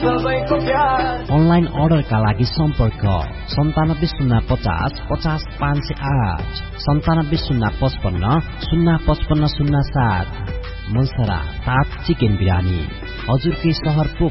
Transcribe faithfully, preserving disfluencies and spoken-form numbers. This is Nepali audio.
अनलाइन अर्डरका लागि सम्पर्क सन्तानब्बे शून्य पचास पचास पाँच सय आठ सन्तानब्बे शून्य पचपन्न शून्य पचपन्न शून्य सात। मनसरा ताप चिकन बिरानी हजुरकै सहर